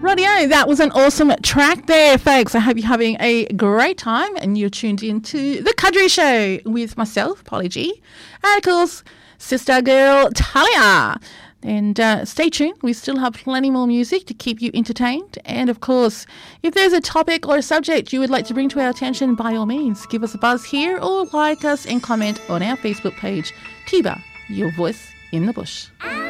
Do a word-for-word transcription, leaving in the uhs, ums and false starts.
Rightio, that was an awesome track there, folks. I hope you're having a great time and you're tuned into The Kadri Show with myself, Polly G, and of course, sister girl Talia. And uh, stay tuned. We still have plenty more music to keep you entertained. And, of course, if there's a topic or a subject you would like to bring to our attention, by all means, give us a buzz here or like us and comment on our Facebook page, Tiba, your voice in the bush.